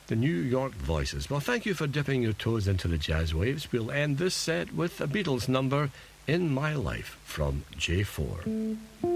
The New York Voices. Well, thank you for dipping your toes into the jazz waves. We'll end this set with a Beatles number, In My Life, from J4.